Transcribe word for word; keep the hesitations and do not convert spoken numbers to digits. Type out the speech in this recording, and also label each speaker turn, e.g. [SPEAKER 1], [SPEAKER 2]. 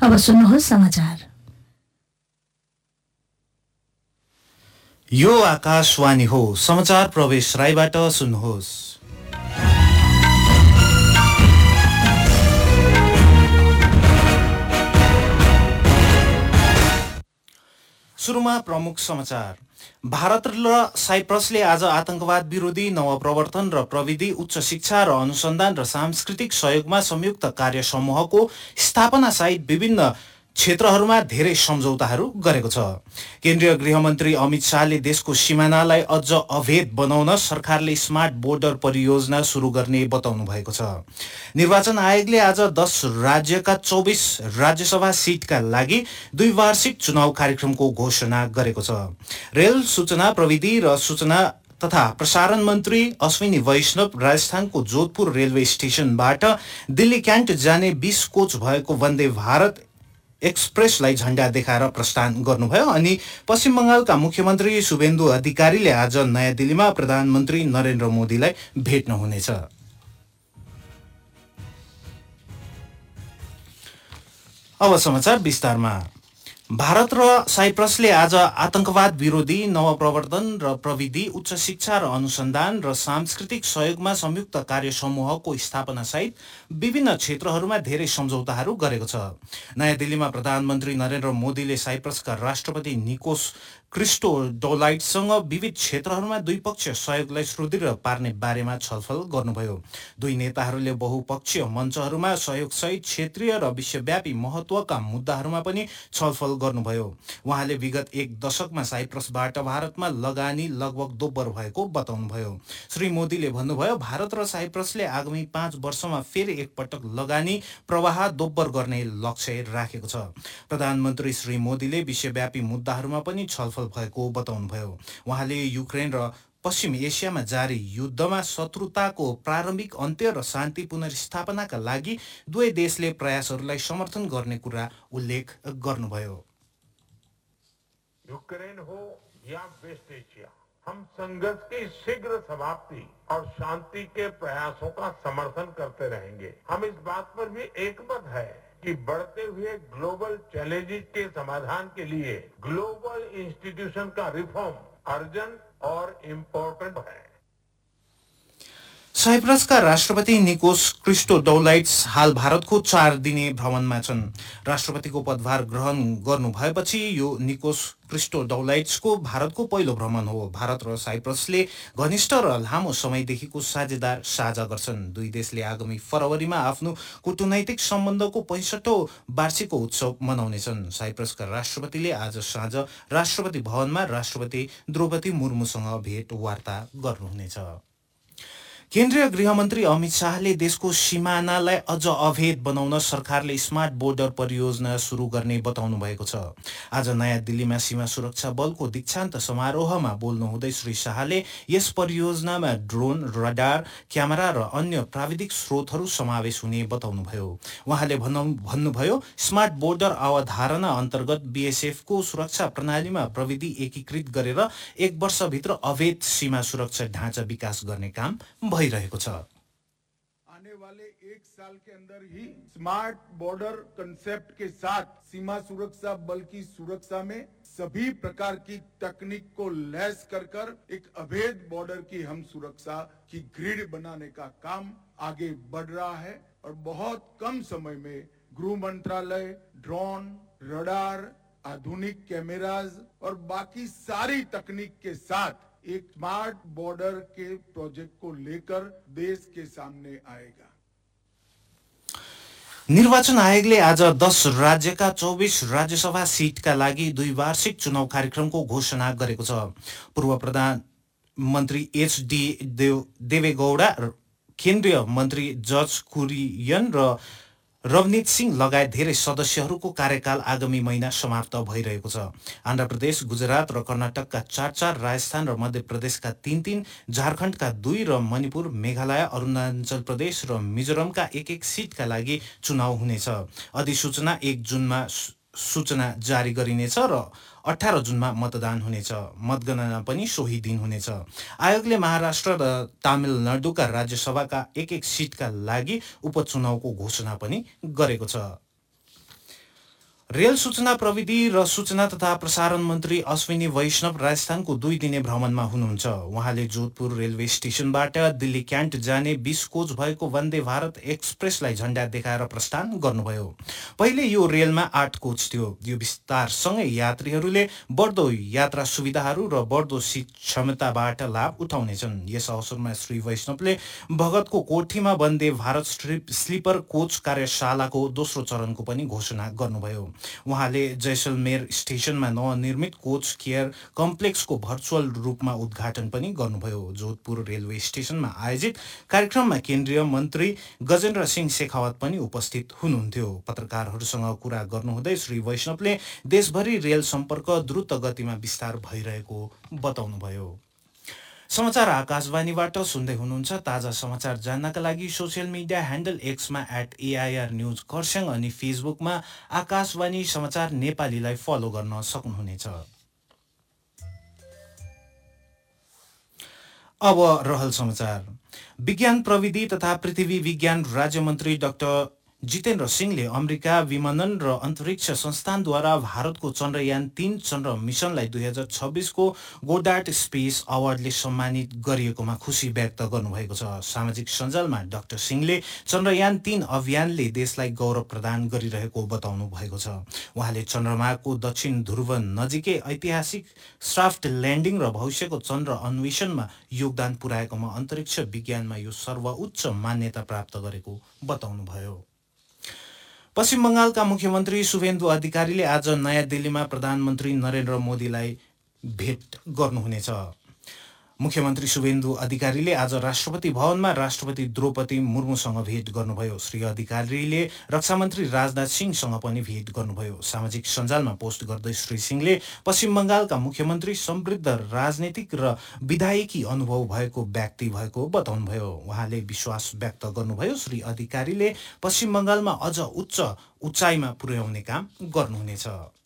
[SPEAKER 1] अब सुन्नुहोस् समाचार।
[SPEAKER 2] यो आकाशवाणी हो। समाचार प्रवेश राईबाट सुन्नुहोस्। सुरुमा प्रमुख समाचार। भारत र साइप्रसले आज आतंकवाद विरोधी नवप्रवर्तन र प्रविधि, उच्च शिक्षा र अनुसन्धान र सांस्कृतिक सहयोगमा संयुक्त कार्य समूहको स्थापना सहित विभिन्न क्षेत्रहरूमा धेरै सम्झौताहरू गरेको छ। केन्द्रीय गृहमन्त्री अमित शाहले देशको सिमानालाई अझ अभेद बनाउन सरकारले स्मार्ट बोर्डर परियोजना सुरु गर्ने बताउनु भएको छ। निर्वाचन आयोगले आज दस राज्यका चौबिस राज्यसभा सिटका लागि द्विवार्षिक चुनाव कार्यक्रमको घोषणा गरेको छ। रेल, सूचना प्रविधि र सूचना तथा प्रसारण मन्त्री अश्विनी वैष्णव राजस्थानको जोधपुर रेलवे स्टेशनबाट दिल्ली क्यान्ट जाने बीस कोच भएको वन्दे भारत एक्सप्रेसलाई झण्डा देखाएर प्रस्थान गर्नुभयो। अनि पश्चिम बंगालका मुख्यमन्त्री शुभेन्दु अधिकारीले आज नयाँ दिल्लीमा प्रधानमन्त्री नरेन्द्र मोदीलाई भेट्न हुनेछ। अब समाचार विस्तारमा। भारत र साइप्रसले आज आतंकवाद विरोधी नवप्रवर्तन र प्रविधि, उच्च शिक्षा र अनुसन्धान र सांस्कृतिक सहयोगमा संयुक्त कार्य समूहको स्थापना सहित विभिन्न क्षेत्रहरूमा धेरै सम्झौताहरू गरेको छ। नयाँ दिल्लीमा प्रधानमन्त्री नरेन्द्र मोदीले साइप्रसका राष्ट्रपति निकोस क्रिस्टोडोलाइडसँग विविध क्षेत्रहरूमा द्विपक्षीय सहयोगलाई सुदृढ पार्ने बारेमा छलफल गर्नुभयो। दुई नेताहरूले बहुपक्षीय मञ्चहरूमा सहयोगसहित क्षेत्रीय र विश्वव्यापी महत्त्वका मुद्दाहरूमा पनि छलफल गर्नुभयो। उहाँले विगत एक दशकमा साइप्रसबाट भारतमा लगानी लगभग दोब्बर भएको बताउनुभयो। श्री मोदीले भन्नुभयो, भारत र साइप्रसले आगामी पाँच वर्षमा फेरि एकपटक लगानी प्रवाह दोब्बर गर्ने लक्ष्य राखेको छ। प्रधानमन्त्री श्री मोदीले विश्वव्यापी मुद्दाहरूमा पनि छलफल भएको बताउनुभयो। उहाँले युक्रेन र पश्चिम एसियामा जारी युद्धमा शत्रुताको प्रारम्भिक अन्त्य र शान्ति पुनर्स्थापनाका लागि दुवै देशले प्रयासहरूलाई समर्थन गर्ने कुरा उल्लेख गर्नुभयो।
[SPEAKER 3] यूक्रेन हो या वेस्ट एशिया, हम संघर्ष की शीघ्र समाप्ति और शांति के प्रयासों का समर्थन करते रहेंगे। हम इस बात पर भी एकमत है कि बढ़ते हुए ग्लोबल चैलेंजेस के समाधान के लिए ग्लोबल इंस्टीट्यूशन का रिफॉर्म अर्जेंट और इम्पोर्टेंट है।
[SPEAKER 2] साइप्रसका राष्ट्रपति निकोस क्रिस्टोडोलाइड्स हाल भारतको चार दिने भ्रमणमा छन्। राष्ट्रपतिको पदभार ग्रहण गर्नु भएपछि यो निकोस क्रिस्टोडोलाइड्सको भारतको पहिलो भ्रमण हो। भारत र साइप्रसले घनिष्ठ र लामो समयदेखिको साझेदार साझा गर्छन्। दुई देशले आगामी फरवरीमा आफ्नो कूटनैतिक सम्बन्धको पैँसठौं वार्षिक उत्सव मनाउनेछन्। साइप्रसका राष्ट्रपतिले आज साँझ राष्ट्रपति भवनमा राष्ट्रपति द्रौपदी मुर्मुसँग भेटवार्ता गर्नुहुनेछ। केन्द्रीय गृहमन्त्री अमित शाहले देशको सिमानालाई अझ अभेद बनाउन सरकारले स्मार्ट बोर्डर परियोजना सुरु गर्ने बताउनु भएको छ। आज नयाँ दिल्लीमा सीमा सुरक्षा बलको दीक्षान्त समारोहमा बोल्नुहुँदै श्री शाहले यस परियोजनामा ड्रोन, रडार, क्यामेरा र अन्य प्राविधिक स्रोतहरू समावेश हुने बताउनुभयो। उहाँले भन्नुभयो, स्मार्ट बोर्डर अवधारणा अन्तर्गत बीएसएफको सुरक्षा प्रणालीमा प्रविधि एकीकृत गरेर एक वर्षभित्र अवैध सीमा सुरक्षा ढाँचा विकास गर्ने काम भइरहेको छ।
[SPEAKER 4] आने वाले एक साल के अंदर ही स्मार्ट बॉर्डर कंसेप्ट के साथ सीमा सुरक्षा बल की सुरक्षा में सभी प्रकार की तकनीक को लैस कर कर एक अभेद बॉर्डर की हम सुरक्षा की ग्रिड बनाने का काम आगे बढ़ रहा है और बहुत कम समय में गृह मंत्रालय ड्रोन, रडार, आधुनिक कैमराज और बाकी सारी तकनीक के साथ एक स्मार्ट बॉर्डर के प्रोजेक्ट को लेकर देश के सामने आएगा।
[SPEAKER 2] निर्वाचन आयोगले आज दस राज्यका चौबिस राज्यसभा सिटका लागि द्विवार्षिक चुनाव कार्यक्रमको घोषणा गरेको छ। पूर्व प्रधानमन्त्री एच डी देवेगौडा, केन्द्रीय मन्त्री जर्ज कुरियन र रवनीत सिंह लगायत धेरै सदस्यहरूको कार्यकाल आगामी महिना समाप्त भइरहेको छ। आन्ध्र प्रदेश, गुजरात र कर्नाटकका चार चार, राजस्थान र मध्य प्रदेशका तीन तीन, झारखण्डका दुई र मणिपुर, मेघालय, अरुणाचल प्रदेश र मिजोरमका एक एक सिटका लागि चुनाव हुनेछ। अधिसूचना एक जुनमा सूचना जारी गरिनेछ र अठारह जुनमा मतदान हुनेछ। मतगणना पनि सोही दिन हुनेछ। आयोगले महाराष्ट्र र तमिलनाडुका राज्यसभाका एक एक सिटका लागि उपचुनावको घोषणा पनि गरेको छ। रेल सूचना प्रविधि र सूचना तथा प्रसारण मन्त्री अश्विनी वैष्णव राजस्थानको दुई दिने भ्रमणमा हुनुहुन्छ। उहाँले जोधपुर रेलवे स्टेशनबाट दिल्ली क्यान्ट जाने बीस कोच भएको वन्दे भारत एक्सप्रेसलाई झण्डा देखाएर प्रस्थान गर्नुभयो। पहिले यो रेलमा आठ कोच थियो। यो विस्तारसँगै यात्रीहरूले बढ्दो यात्रा सुविधाहरू र बढ्दो सीट क्षमताबाट लाभ उठाउनेछन्। यस अवसरमा श्री वैष्णवले भगतको कोठीमा वन्दे भारत स्लिपर कोच कार्यशालाको दोस्रो चरणको पनि घोषणा गर्नुभयो। उहाँले जैसलमेर स्टेशनमा नवनिर्मित कोच केयर कम्प्लेक्सको भर्चुअल रूपमा उद्घाटन पनि गर्नुभयो। जोधपुर रेलवे स्टेशनमा आयोजित कार्यक्रममा केन्द्रीय मन्त्री गजेन्द्र सिंह शेखावत पनि उपस्थित हुनुहुन्थ्यो। पत्रकारहरूसँग कुरा गर्नुहुँदै श्री वैष्णवले देशभरि रेल सम्पर्क द्रुत गतिमा विस्तार भइरहेको बताउनुभयो। समाचार आकाशवाणीबाट सुन्दै हुनुहुन्छ। ताजा समाचार जान्नका लागि social media handle एक्समा at AIR news Kurseong अनि फेसबुकमा आकाशवाणी समाचार नेपालीलाई फलो गर्न सक्नुहुनेछ। अब रहल समाचार। विज्ञान प्रविधि तथा पृथ्वी विज्ञान राज्य मन्त्री डाक्टर जितेन्द्र सिंहले अमेरिका विमानन र अन्तरिक्ष संस्थानद्वारा भारतको चन्द्रयान तीन चन्द्र मिसनलाई दुई हजार छब्बीसको गोडार्ड स्पेस अवार्डले सम्मानित गरिएकोमा खुसी व्यक्त गर्नुभएको छ। सामाजिक सञ्जालमा डाक्टर सिंहले चन्द्रयान तीन अभियानले देशलाई गौरव प्रदान गरिरहेको बताउनु भएको छ। उहाँले चन्द्रमाको दक्षिण ध्रुव नजिकै ऐतिहासिक सफ्ट ल्यान्डिङ र भविष्यको चन्द्र अन्वेषणमा योगदान पुर्याएकोमा अन्तरिक्ष विज्ञानमा यो सर्वोच्च मान्यता प्राप्त गरेको बताउनुभयो। पश्चिम बंगालका मुख्यमन्त्री शुभेन्दु अधिकारीले आज नयाँ दिल्लीमा प्रधानमन्त्री नरेन्द्र मोदीलाई भेट गर्नुहुनेछ। मुख्यमन्त्री शुभेन्दु अधिकारीले आज राष्ट्रपति भवनमा राष्ट्रपति द्रौपदी मुर्मुसँग भेट गर्नुभयो। श्री अधिकारीले रक्षामन्त्री राजनाथ सिंहसँग पनि भेट गर्नुभयो। सामाजिक सञ्जालमा पोस्ट गर्दै श्री सिंहले पश्चिम बंगालका मुख्यमन्त्री समृद्ध राजनीतिक र विधायकी अनुभव भएको व्यक्ति भएको बताउनुभयो। उहाँले विश्वास व्यक्त गर्नुभयो श्री अधिकारीले पश्चिम बंगालमा अझ उच्च उचाइमा पुर्याउने काम गर्नुहुनेछ।